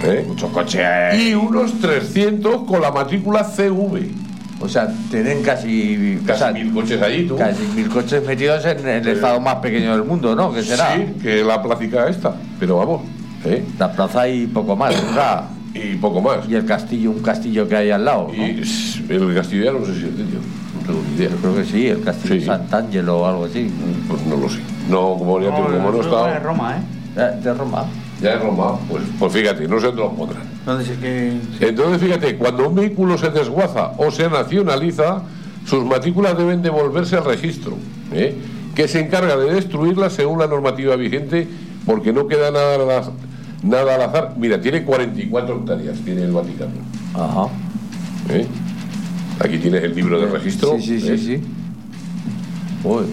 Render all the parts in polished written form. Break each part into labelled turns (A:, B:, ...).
A: Muchos coches.
B: Y unos 300 con la matrícula CV.
A: O sea, tienen casi
B: 1000 coches allí, tú.
A: Casi 1000 coches metidos en el estado más pequeño del mundo, ¿no? ¿Qué será?
B: Sí, que la plaza esta. Pero vamos.
A: La plaza y poco más, ¿verdad?
B: Y poco más.
A: Y el castillo, un castillo que hay al lado, ¿no?
B: Y el castillo ya no sé si es de ellos. No tengo ni idea.
A: Yo creo que sí, el castillo de Sant'Angelo o algo así.
B: Pues no lo sé. No, como ya tengo, como no estaba.
C: De Roma,
A: De Roma.
B: Ya es Roma, pues fíjate, no sé dónde los pondrán.
C: ¿Dónde sé que...?
B: Entonces, fíjate, cuando un vehículo se desguaza o se nacionaliza, sus matrículas deben devolverse al registro, que se encarga de destruirlas según la normativa vigente, porque no queda nada al azar. Mira, tiene 44 hectáreas, tiene el Vaticano.
A: Ajá.
B: Aquí tienes el libro de registro.
A: Sí. Uy.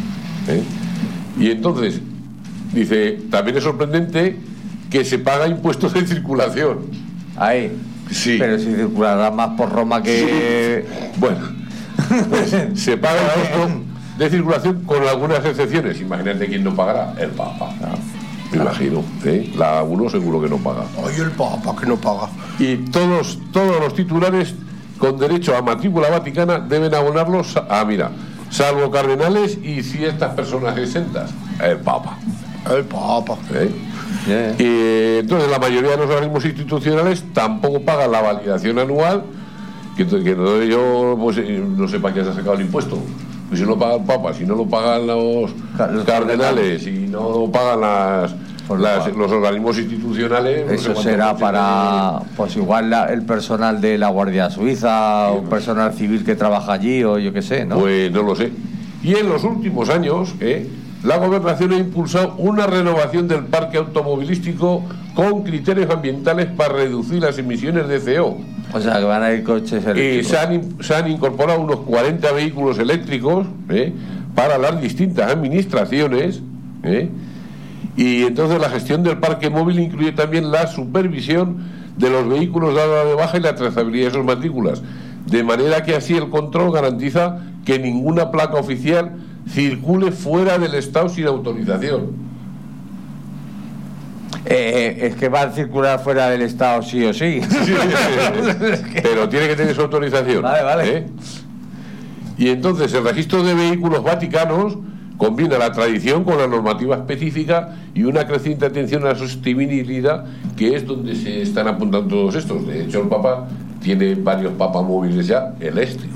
B: Y entonces, dice, también es sorprendente que se paga impuestos de circulación.
A: Ahí.
B: Sí.
A: Pero si circulará más por Roma que...
B: Sí. Bueno, pues se paga impuesto de circulación con algunas excepciones. Imagínate quién no pagará. El Papa. Me imagino. La 1 seguro que no paga.
D: Ay, el Papa que no paga.
B: Y todos los titulares con derecho a matrícula vaticana deben abonarlos salvo cardenales y ciertas personas exentas. El Papa.
D: El Papa.
B: Y entonces la mayoría de los organismos institucionales tampoco pagan la validación anual, que yo pues no sé para qué se ha sacado el impuesto. Pues si no paga el Papa, si no lo pagan los cardenales, si no lo pagan los organismos institucionales,
A: eso será para pues igual el personal de la Guardia Suiza o personal civil que trabaja allí o yo qué sé, ¿no?
B: Pues no lo sé. Y en los últimos años la Gobernación ha impulsado una renovación del parque automovilístico con criterios ambientales para reducir las emisiones de CO.
A: O sea, que van a ir coches eléctricos.
B: Y se han incorporado unos 40 vehículos eléctricos para las distintas administraciones. Y entonces la gestión del parque móvil incluye también la supervisión de los vehículos dados de baja y la trazabilidad de sus matrículas. De manera que así el control garantiza que ninguna placa oficial circule fuera del estado sin autorización.
A: Es que va a circular fuera del estado sí o sí.
B: Pero tiene que tener su autorización.
A: Vale.
B: Y entonces el registro de vehículos vaticanos combina la tradición con la normativa específica y una creciente atención a la sostenibilidad, que es donde se están apuntando todos estos. De hecho, el Papa tiene varios papamóviles ya eléctricos.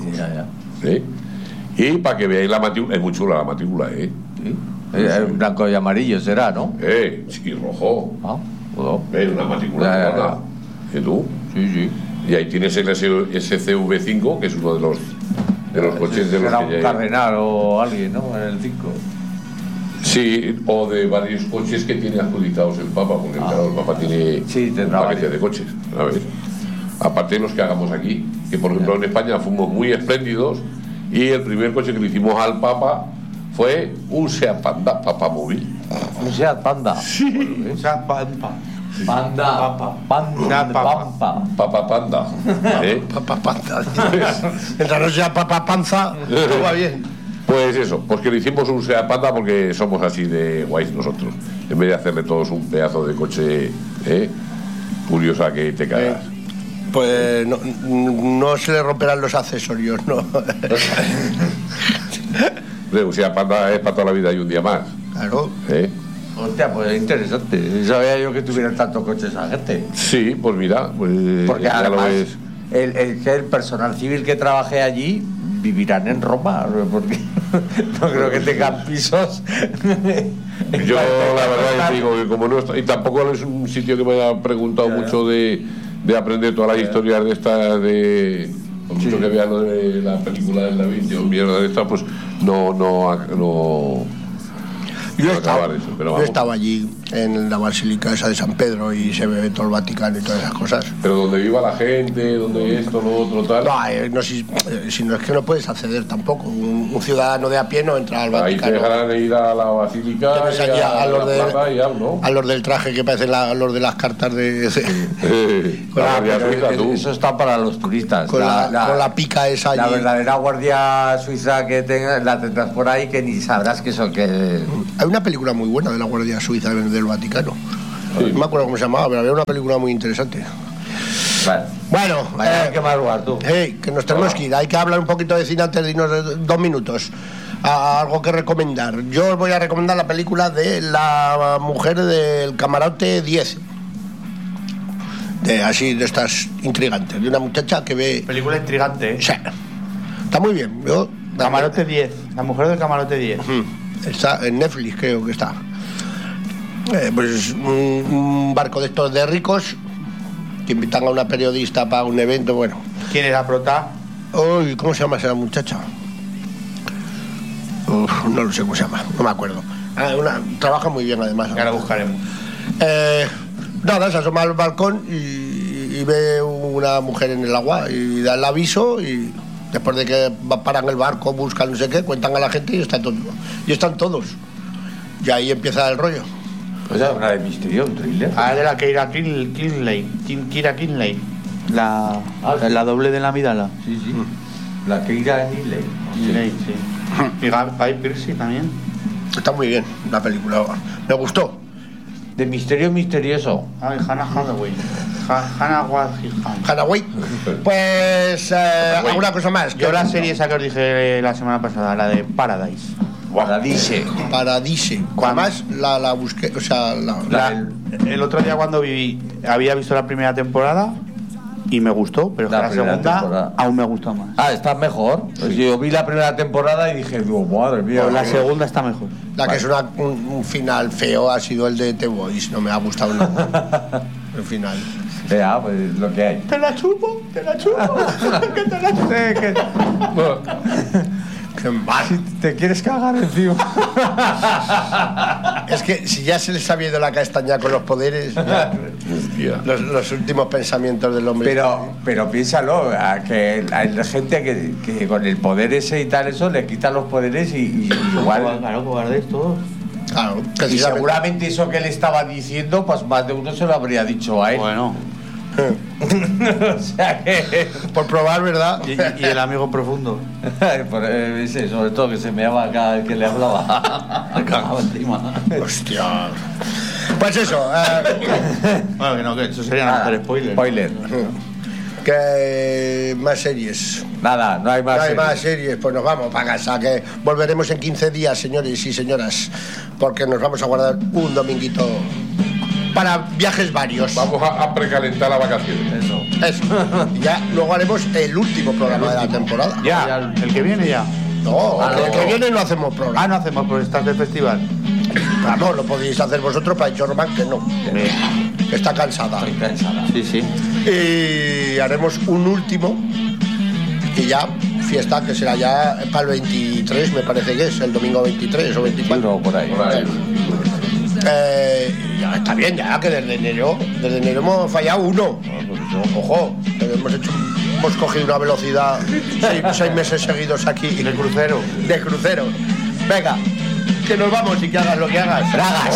B: Y para que veáis la matrícula, es muy chula la matrícula,
A: Sí. Blanco y amarillo será, ¿no?
B: Sí, rojo.
A: Bueno.
B: Una matrícula. ¿Y tú?
A: Sí.
B: Y ahí tienes el SV5, que es uno de los coches de los
A: será
B: que
A: un cardenal o alguien, ¿no? En el 5.
B: Sí, o de varios coches que tiene adjudicados el Papa, porque claro, el Papa tiene un paquete de coches, ¿sabes? Aparte de los que hagamos aquí, que por ejemplo en España fuimos muy espléndidos y el primer coche que le hicimos al Papa fue un Seat Panda, papamóvil.
A: Un Seat Panda.
B: Sí.
C: Seat Panda.
A: Panda.
B: Papa Panda.
D: Papa Panza. Mientras no sea Papa Panza, todo va bien.
B: Pues eso, pues que le hicimos un Seat Panda porque somos así de guays nosotros. En vez de hacerle todos un pedazo de coche curiosa que te cagas.
D: Pues no se le romperán los accesorios, ¿no?
B: Un Seat Panda es para toda la vida y un día más.
D: Claro.
A: Hostia, pues es interesante. Sabía yo que tuvieran tantos coches a gente.
B: Sí, pues mira,
A: porque
B: ya
A: además,
B: lo ves.
A: el personal civil que trabaje allí vivirán en Roma, porque no creo que tengan pisos.
B: Yo la verdad que digo que como no está, y tampoco es un sitio que me haya preguntado mucho de aprender todas las historias de estas de por mucho que vea lo de la película del David, yo mierda de esta, pues no
D: Yo estaba allí en la basílica esa de San Pedro y se ve todo el Vaticano y todas esas cosas.
B: Pero donde viva la gente, donde esto, lo otro, tal.
D: No, si no es que no puedes acceder tampoco. Un ciudadano de a pie no entra al Vaticano.
B: Ahí te dejarán ir a la basílica y a la plaza y ya, ¿no?
D: A los del traje que parecen los de las cartas de...
A: Eso está para los turistas.
D: Con la pica esa allí.
A: La verdadera guardia suiza que tengas, la tendrás por ahí que ni sabrás que eso que...
D: Hay una película muy buena de la Guardia Suiza del Vaticano. No me acuerdo cómo se llamaba, pero había una película muy interesante. Bueno,
A: hay que madrugar tú.
D: Que nos tenemos que ir. Hay que hablar un poquito de cine antes de irnos 2 minutos. Algo que recomendar. Yo os voy a recomendar la película de la mujer del camarote 10. Así de estas intrigantes, de una muchacha que ve.
C: Película intrigante, ¿eh?
D: Sí. Está muy bien.
C: Camarote 10. La mujer del camarote 10.
D: Está en Netflix, creo que está. Pues un barco de estos de ricos que invitan a una periodista para un evento, bueno.
C: ¿Quién es la prota?
D: Uy, ¿cómo se llama esa muchacha? No lo sé cómo se llama, no me acuerdo. Trabaja muy bien además.
C: Ya la buscaremos.
D: Nada, se asoma al balcón y ve una mujer en el agua y da el aviso y después de que paran el barco, buscan no sé qué, cuentan a la gente y están todos. Y ahí empieza el rollo.
A: Pues es una de misterio, un thriller.
C: De la Keira Knightley. Keira Knightley. La doble de la Amidala.
A: Sí. La Keira Knightley.
C: Sí. Y Guy Pearce también.
D: Está muy bien la película. Me gustó.
A: De misterio misterioso.
C: Hannah Hathaway.
D: Hathaway. Pues alguna cosa más.
C: Yo la serie esa que os dije la semana pasada, la de Paradise.
D: Paradise. Además la busqué, o sea,
C: el otro día cuando había visto la primera temporada y me gustó, pero la segunda aún me gustó más.
A: Está mejor. Pues yo vi la primera temporada y dije, madre mía.
C: Pero la segunda está mejor.
D: La que es un final feo ha sido el de The Voice, no me ha gustado nada. El final.
A: Vea, pues lo que hay.
C: Te la chupo. Que te la chupo.
D: Qué mal.
A: Si te quieres cagar encima.
D: Es que si ya se les ha ido la castaña con los poderes, los últimos pensamientos del hombre.
A: Pero piénsalo, que hay gente que con el poder ese y tal, eso le quitan los poderes y igual.
C: Claro, cobardes todos.
D: Claro,
A: y seguramente eso que le estaba diciendo, pues más de uno se lo habría dicho a él.
C: Bueno.
A: O sea que.
D: Por probar, ¿verdad?
C: Y el amigo profundo.
A: Sobre todo que se me llama cada vez que le hablaba. Cagaba encima.
D: Hostia. Pues eso.
C: Bueno, que eso sería hacer spoiler.
D: ¿Qué más series?
A: Nada, no hay más series.
D: Más series, pues nos vamos para casa, que volveremos en 15 días, señores y señoras, porque nos vamos a guardar un dominguito para viajes varios.
B: Vamos a precalentar las vacaciones.
D: Eso. Y ya luego haremos el último programa de la temporada.
C: Ya, el que viene ya.
D: No, el que viene no hacemos programa.
C: No hacemos, pues estás de festival.
D: Claro, lo podéis hacer vosotros, para Jorman que no. Está cansada.
A: Estoy cansada.
C: Sí.
D: Y haremos un último y ya fiesta que será ya para el 23, me parece que es el domingo 23 o 24.
A: No, por ahí.
D: Ya está bien, ya que desde enero hemos fallado uno. Ojo, hemos cogido una velocidad 6 meses seguidos aquí
C: de crucero.
D: Venga, que nos vamos y que hagas lo que hagas.
A: Bragas.